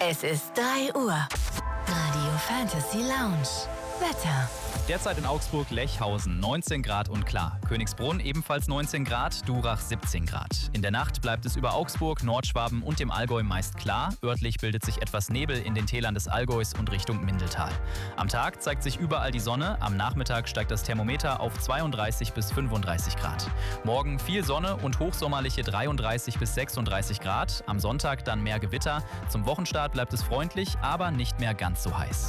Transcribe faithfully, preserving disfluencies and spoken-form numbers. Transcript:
Es ist drei Uhr. Radio Fantasy Lounge. Wetter. Derzeit in Augsburg, Lechhausen neunzehn Grad und klar. Königsbrunn ebenfalls neunzehn Grad, Durach siebzehn Grad. In der Nacht bleibt es über Augsburg, Nordschwaben und dem Allgäu meist klar. Örtlich bildet sich etwas Nebel in den Tälern des Allgäus und Richtung Mindeltal. Am Tag zeigt sich überall die Sonne. Am Nachmittag steigt das Thermometer auf zweiunddreißig bis fünfunddreißig Grad. Morgen viel Sonne und hochsommerliche dreiunddreißig bis sechsunddreißig Grad. Am Sonntag dann mehr Gewitter. Zum Wochenstart bleibt es freundlich, aber nicht mehr ganz so heiß.